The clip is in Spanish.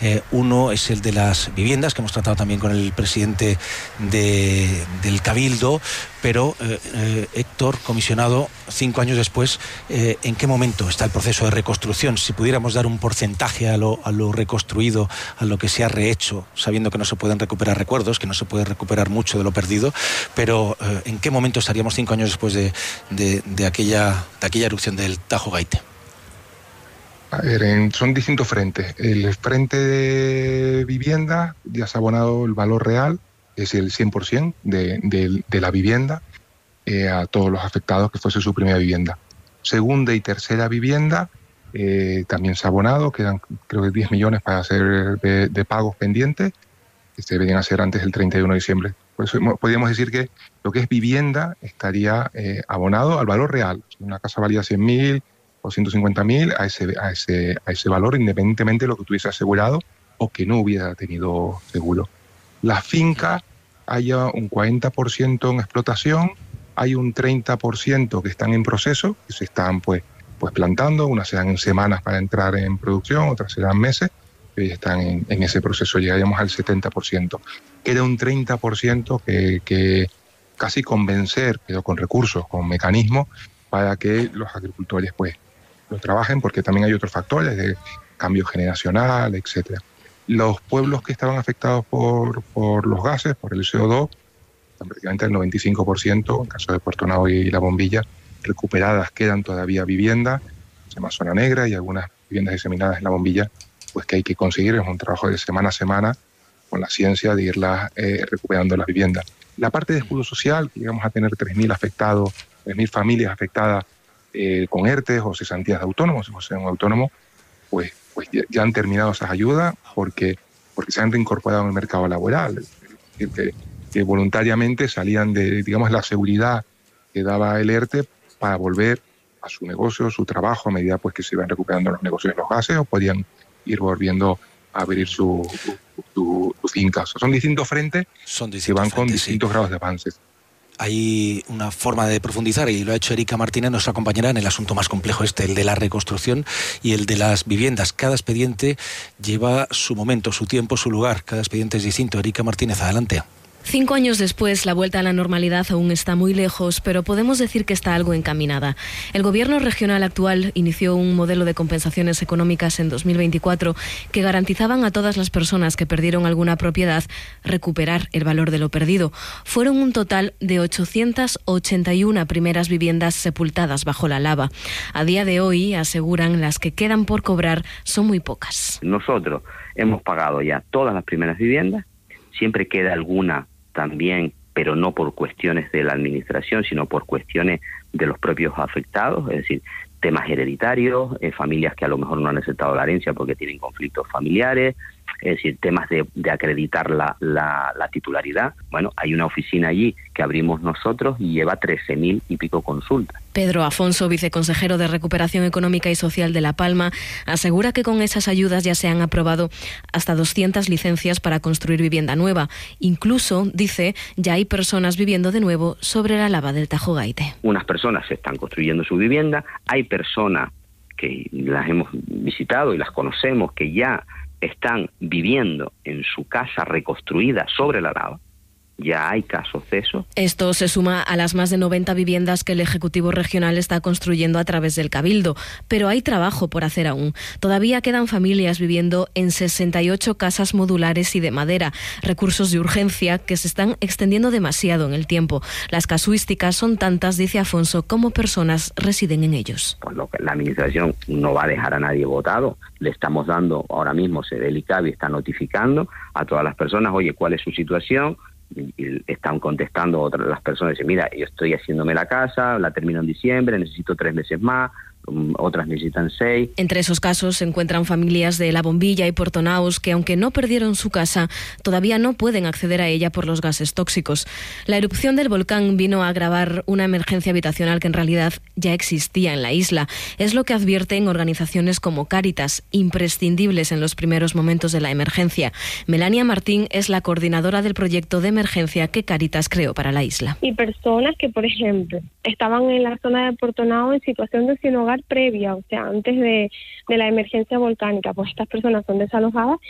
Uno es el de las viviendas, que hemos tratado también con el presidente del Cabildo, pero Héctor, comisionado, 5 años después, ¿en qué momento está el proceso de reconstrucción? Si pudiéramos dar un porcentaje a lo reconstruido, a lo que se ha rehecho, sabiendo que no se pueden recuperar recuerdos, que no se puede recuperar mucho de lo perdido, pero ¿en qué momento estaríamos 5 años después de aquella erupción del Tajo Gaite? A ver, son distintos frentes. El frente de vivienda ya se ha abonado el valor real, es decir, el 100% de la vivienda a todos los afectados que fuese su primera vivienda. Segunda y tercera vivienda también se ha abonado, quedan creo que 10 millones para hacer de pagos pendientes, que se deberían hacer antes del 31 de diciembre. Por eso podríamos decir que lo que es vivienda estaría abonado al valor real. Una casa valía 100.000 o 150.000 a ese valor, independientemente de lo que tuviese asegurado o que no hubiera tenido seguro. Las fincas, hay un 40% en explotación, hay un 30% que están en proceso, que se están pues plantando, unas serán en semanas para entrar en producción, otras serán meses, que ya están en ese proceso, llegaríamos al 70%. Queda un 30% que casi convencer, pero con recursos, con mecanismos, para que los agricultores pues lo trabajen, porque también hay otros factores de cambio generacional, etcétera. Los pueblos que estaban afectados por los gases, por el CO2, están prácticamente el 95%, en el caso de Puerto Nao y La Bombilla, recuperadas. Quedan todavía viviendas, se llama zona negra, y algunas viviendas diseminadas en La Bombilla, pues que hay que conseguir, es un trabajo de semana a semana, con la ciencia de irlas recuperando las viviendas. La parte de escudo social, que llegamos a tener 3.000 afectados, 3.000 familias afectadas con ERTE o cesantías de autónomos, si fuese un autónomo, pues ya han terminado esas ayudas porque se han reincorporado en el mercado laboral. Es decir, que voluntariamente salían de, digamos, la seguridad que daba el ERTE para volver a su negocio, su trabajo, a medida pues que se iban recuperando los negocios de los gases, o podían ir volviendo a abrir su finca. O sea, son distintos frentes que van con distintos grados de avances. Hay una forma de profundizar, y lo ha hecho Erika Martínez, nuestra compañera, en el asunto más complejo el de la reconstrucción y el de las viviendas. Cada expediente lleva su momento, su tiempo, su lugar. Cada expediente es distinto. Erika Martínez, adelante. 5 años después, la vuelta a la normalidad aún está muy lejos, pero podemos decir que está algo encaminada. El gobierno regional actual inició un modelo de compensaciones económicas en 2024 que garantizaban a todas las personas que perdieron alguna propiedad recuperar el valor de lo perdido. Fueron un total de 881 primeras viviendas sepultadas bajo la lava. A día de hoy, aseguran, las que quedan por cobrar son muy pocas. Nosotros hemos pagado ya todas las primeras viviendas, siempre queda alguna también, pero no por cuestiones de la administración, sino por cuestiones de los propios afectados, es decir, temas hereditarios, familias que a lo mejor no han aceptado la herencia porque tienen conflictos familiares, es decir, temas de acreditar la titularidad. Bueno, hay una oficina allí que abrimos nosotros y lleva 13.000 y pico consultas. Pedro Afonso, viceconsejero de Recuperación Económica y Social de La Palma, asegura que con esas ayudas ya se han aprobado hasta 200 licencias para construir vivienda nueva. Incluso, dice, ya hay personas viviendo de nuevo sobre la lava del Tajo Gaite. Unas personas se están construyendo su vivienda, hay personas que las hemos visitado y las conocemos que ya están viviendo en su casa reconstruida sobre la lava. Ya hay casos de eso. Esto se suma a las más de 90 viviendas que el Ejecutivo Regional está construyendo a través del Cabildo. Pero hay trabajo por hacer aún. Todavía quedan familias viviendo en 68 casas modulares y de madera, recursos de urgencia que se están extendiendo demasiado en el tiempo. Las casuísticas son tantas, dice Afonso, como personas residen en ellos. Pues la Administración no va a dejar a nadie votado. Le estamos dando, ahora mismo el ICABI está notificando a todas las personas, oye, ¿cuál es su situación? Y están contestando otras las personas, dicen, mira, yo estoy haciéndome la casa, la termino en diciembre, necesito 3 meses más, otras necesitan 6. Entre esos casos se encuentran familias de La Bombilla y Puerto Naos que, aunque no perdieron su casa, todavía no pueden acceder a ella por los gases tóxicos. La erupción del volcán vino a agravar una emergencia habitacional que en realidad ya existía en la isla. Es lo que advierten organizaciones como Cáritas, imprescindibles en los primeros momentos de la emergencia. Melania Martín es la coordinadora del proyecto de emergencia que Cáritas creó para la isla. Y personas que, por ejemplo, estaban en la zona de Puerto Naos en situación de sin hogar previa, o sea, antes de la emergencia volcánica, pues estas personas son desalojadas